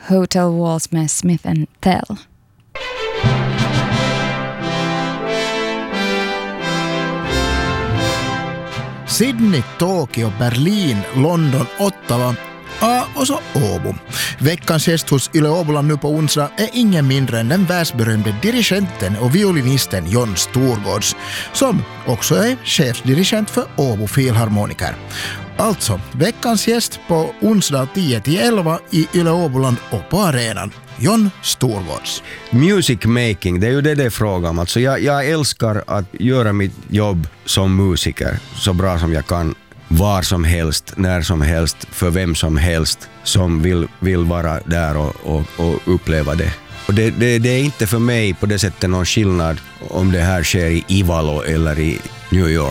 Hotel Walls med Smith & Tell. Sydney, Tokyo, Berlin, London, Ottawa och så Åbo. Veckans gäst hos Yle Åboland nu på onsdag är ingen mindre än den världsberömde dirigenten och violinisten John Storgårds, som också är chefsdirigent för Åbo Filharmoniker. Alltså, veckans gäst på onsdag 10-11 i Yle Åboland och på arenan. John Storgårds. Music making, det är ju det är frågan om. Alltså jag älskar att göra mitt jobb som musiker så bra som jag kan, var som helst, när som helst, för vem som helst som vill vara där och uppleva det. Och det är inte för mig på det sättet någon skillnad om det här sker i Ivalo eller i New York.